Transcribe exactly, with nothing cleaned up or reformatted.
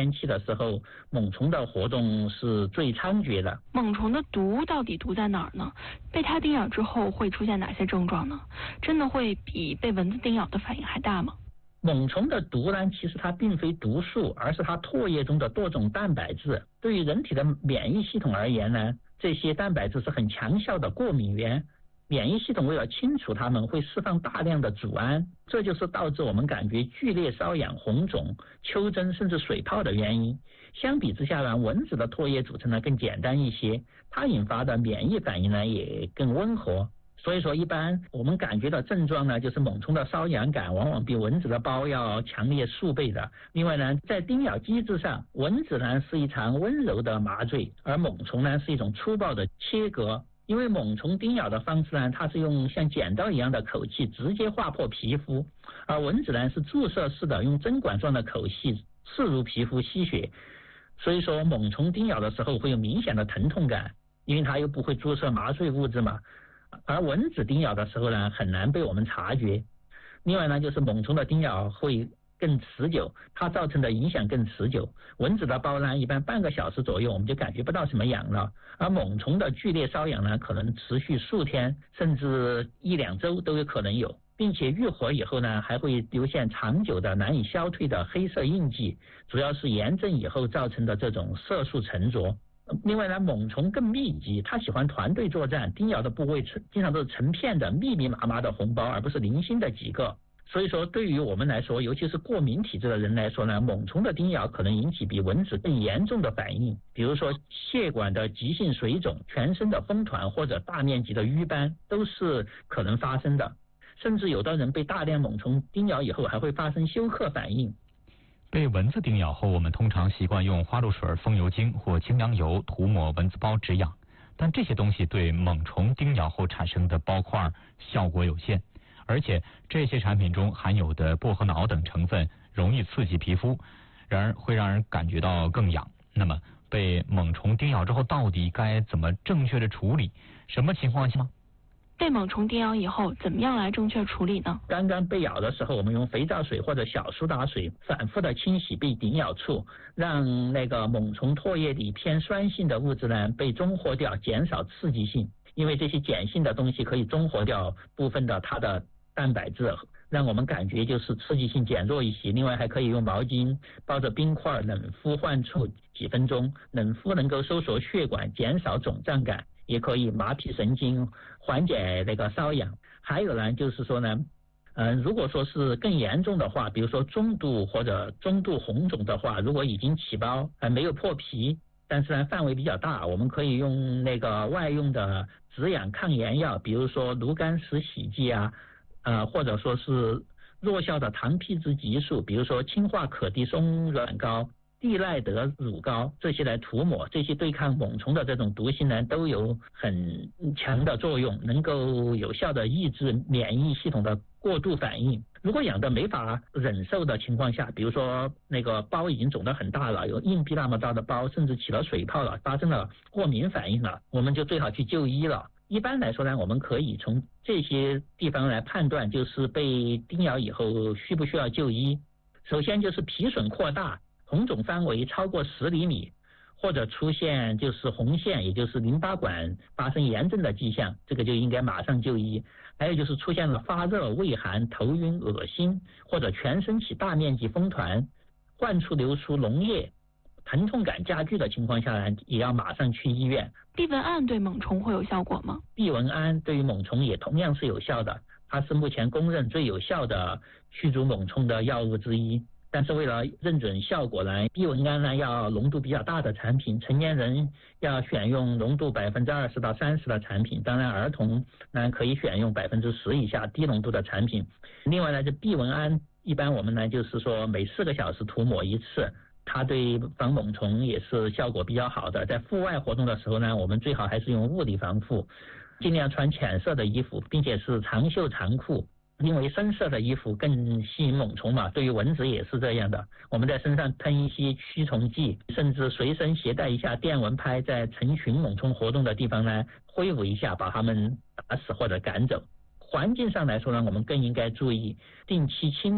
天气的时候，猛虫的活动是最猖獗的。 猛虫的毒到底毒在哪儿呢？被它叮咬之后会出现哪些症状呢？真的会比被蚊子叮咬的反应还大吗？ 猛虫的毒呢，其实它并非毒素，而是它唾液中的多种蛋白质。对于人体的免疫系统而言呢，这些蛋白质是很强效的过敏源。免疫系统为了清除它们，会释放大量的组胺，这就是导致我们感觉剧烈瘙痒、红肿、丘疹甚至水泡的原因。相比之下呢，蚊子的唾液组成呢更简单一些，它引发的免疫反应呢也更温和。所以说一般我们感觉到症状呢，就是猛虫的瘙痒感往往比蚊子的包要强烈数倍的。另外呢，在叮咬机制上，蚊子呢是一场温柔的麻醉，而猛虫呢是一种粗暴的切割。因为猛虫叮咬的方式呢，它是用像剪刀一样的口器直接划破皮肤，而蚊子呢是注射式的用针管状的口器刺入皮肤吸血。所以说猛虫叮咬的时候会有明显的疼痛感，因为它又不会注射麻醉物质嘛。而蚊子叮咬的时候呢，很难被我们察觉。另外呢，就是猛虫的叮咬会更持久，它造成的影响更持久。蚊子的包呢，一般半个小时左右我们就感觉不到什么痒了，而猛虫的剧烈瘙痒呢，可能持续数天甚至一两周都有可能有，并且愈合以后呢，还会留下长久的难以消退的黑色印记，主要是炎症以后造成的这种色素沉着。另外呢，猛虫更密集，它喜欢团队作战，叮咬的部位经常都是成片的密密麻麻的红包，而不是零星的几个。所以说对于我们来说，尤其是过敏体质的人来说呢，猛虫的叮咬可能引起比蚊子更严重的反应，比如说血管的急性水肿、全身的风团或者大面积的瘀斑都是可能发生的。甚至有的人被大量猛虫叮咬以后还会发生休克反应。 被蚊子叮咬后，我们通常习惯用花露水、风油精或清凉油涂抹蚊子包止痒，但这些东西对猛虫叮咬后产生的包块效果有限，而且这些产品中含有的薄荷脑等成分容易刺激皮肤，然而会让人感觉到更痒。那么被猛虫叮咬之后到底该怎么正确的处理？什么情况下吗？ 被猛虫叮咬以后怎么样来正确处理呢？ 刚刚被咬的时候，我们用肥皂水或者小苏打水反复的清洗被叮咬处，让那个猛虫唾液里偏酸性的物质呢被中和掉，减少刺激性。因为这些碱性的东西可以中和掉部分的它的蛋白质，让我们感觉就是刺激性减弱一些。另外还可以用毛巾包着冰块冷敷患处几分钟，冷敷能够收缩血管，减少肿胀感，也可以麻痹神经，缓解那个瘙痒。还有呢，就是说呢，嗯、呃，如果说是更严重的话，比如说中度或者中度红肿的话，如果已经起包还没有破皮，但是呢范围比较大，我们可以用那个外用的止痒抗炎药，比如说炉甘石洗剂啊，呃，或者说是弱效的糖皮质激素，比如说氢化可的松软膏、地赖德乳膏，这些来涂抹，这些对抗猛虫的这种毒性呢都有很强的作用，能够有效的抑制免疫系统的过度反应。如果痒的没法忍受的情况下，比如说那个包已经肿得很大了，有硬币那么大的包，甚至起了水泡了，发生了过敏反应了，我们就最好去就医了。一般来说呢，我们可以从这些地方来判断，就是被叮咬以后需不需要就医。首先就是皮损扩大，红肿范围超过十厘米，或者出现就是红线，也就是淋巴管发生炎症的迹象，这个就应该马上就医。还有就是出现了发热、畏寒、头晕、恶心，或者全身起大面积风团，患处流出脓液，疼痛感加剧的情况下呢，也要马上去医院。 避蚊胺对猛虫会有效果吗？ 避蚊胺对于猛虫也同样是有效的，它是目前公认最有效的驱逐猛虫的药物之一。但是为了认准效果呢，避蚊胺呢要浓度比较大的产品，成年人要选用浓度百分之二十到三十的产品，当然儿童呢可以选用百分之十以下低浓度的产品。另外呢，这避蚊胺一般我们呢就是说每四个小时涂抹一次，它对防猛虫也是效果比较好的。在户外活动的时候呢，我们最好还是用物理防护，尽量穿浅色的衣服，并且是长袖长裤。因为深色的衣服更吸引猛虫嘛，对于蚊子也是这样的。我们在身上喷一些驱虫剂，甚至随身携带一下电蚊拍，在成群猛虫活动的地方呢挥舞一下，把它们打死或者赶走。环境上来说呢，我们更应该注意定期清